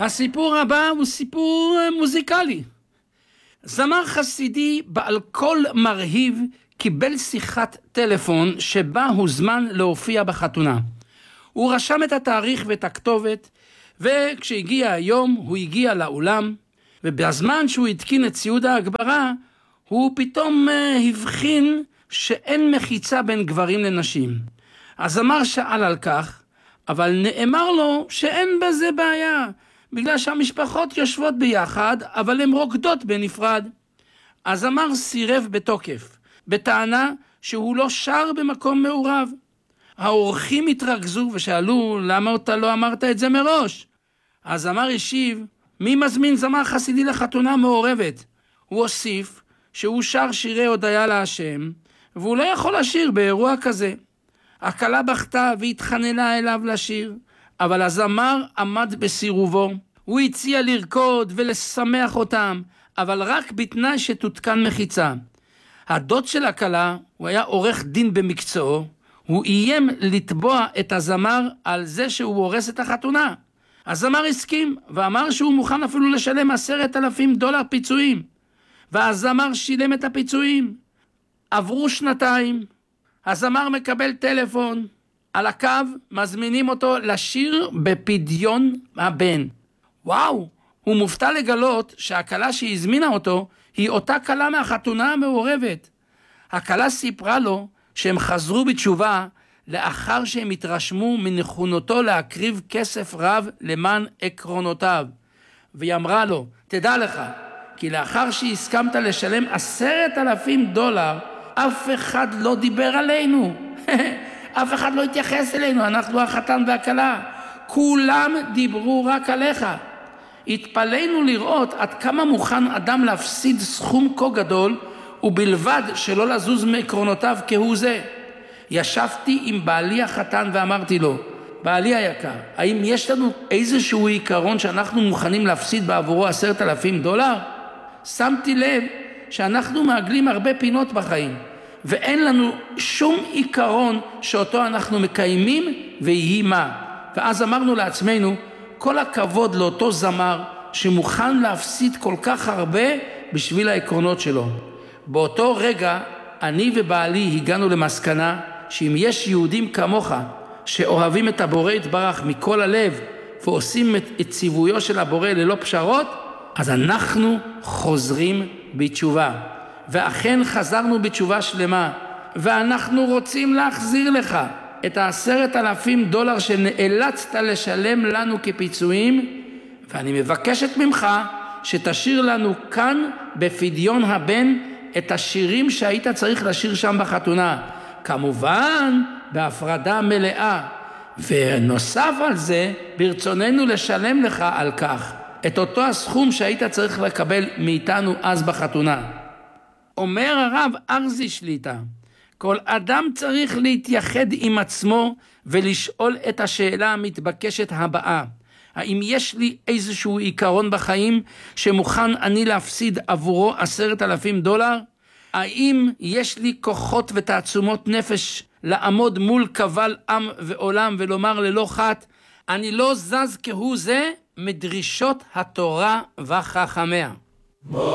הסיפור הבא הוא סיפור מוזיקלי. זמר חסידי בעל קול מרהיב קיבל שיחת טלפון שבה הוזמן להופיע בחתונה. הוא רשם את התאריך ואת הכתובת, וכשהגיע היום הוא הגיע לאולם, ובזמן שהוא התקין את ציוד ההגברה, הוא פתאום הבחין שאין מחיצה בין גברים לנשים. הזמר שאל על כך, אבל נאמר לו שאין בזה בעיה, בגלל שהמשפחות יושבות ביחד, אבל הן רוקדות בנפרד. הזמר סירב בתוקף, בטענה שהוא לא שר במקום מעורב. האורחים התרכזו ושאלו, למה אתה לא אמרת את זה מראש? הזמר השיב, מי מזמין זמר חסידי לחתונה מעורבת? הוא הוסיף שהוא שר שירי הודיה להשם, והוא לא יכול לשיר באירוע כזה. הכלה בכתה והתחננה אליו לשיר, אבל הזמר עמד בסירובו. הוא הציע לרקוד ולשמח אותם, אבל רק בתנאי שתותקן מחיצה. הדוד של הכלה, הוא היה עורך דין במקצועו, הוא איים לתבוע את הזמר על זה שהוא הורס את החתונה. הזמר הסכים ואמר שהוא מוכן אפילו לשלם $10,000 פיצויים, והזמר שילם את הפיצויים. עברו 2 הזמר מקבל טלפון, על הקו מזמינים אותו לשיר בפדיון הבן. וואו, הוא מופתע לגלות שהכלה שהזמינה אותו היא אותה כלה מהחתונה המעורבת. הכלה סיפרה לו שהם חזרו בתשובה לאחר שהם התרשמו מנכונותו להקריב כסף רב למען עקרונותיו. והיא אמרה לו, תדע לך, כי לאחר שהסכמת לשלם $10,000, אף אחד לא דיבר עלינו. אף אחד לא התייחס אלינו, אנחנו החתן והכלה. כולם דיברו רק עליך. התפלאנו לראות עד כמה מוכן אדם להפסיד סכום כה גדול, ובלבד שלא לזוז מעקרונותיו כהוא זה. ישבתי עם בעלי החתן ואמרתי לו, בעלי היקר, האם יש לנו איזשהו עיקרון שאנחנו מוכנים להפסיד בעבורו $10,000? שמתי לב שאנחנו מעגלים הרבה פינות בחיים, ואין לנו שום עיקרון שאותו אנחנו מקיימים ויהי מה. ואז אמרנו לעצמנו, כל הכבוד לאותו זמר שמוכן להפסיד כל כך הרבה בשביל העקרונות שלו. באותו רגע אני ובעלי הגענו למסקנה שאם יש יהודים כמוך שאוהבים את הבורא יתברך מכל הלב ועושים את ציוויו של הבורא ללא פשרות, אז אנחנו חוזרים בתשובה. ואכן חזרנו בתשובה שלמה, ואנחנו רוצים להחזיר לך את $10,000 שנאלצת לשלם לנו כפיצויים, ואני מבקשת ממך שתשיר לנו כאן בפדיון הבן את השירים שהיית צריך לשיר שם בחתונה, כמובן בהפרדה מלאה. ונוסף על זה, ברצוננו לשלם לך על כך את אותו הסכום שהיית צריך לקבל מאיתנו אז בחתונה. אומר הרב ארזי שליטה, כל אדם צריך להתייחד עם עצמו ולשאול את השאלה המתבקשת הבאה, האם יש לי איזשהו עיקרון בחיים שמוכן אני להפסיד עבורו $10,000? האם יש לי כוחות ותעצומות נפש לעמוד מול קבל עם ועולם ולומר ללא חת, אני לא זז כהוא זה מדרישות התורה וחכמיה?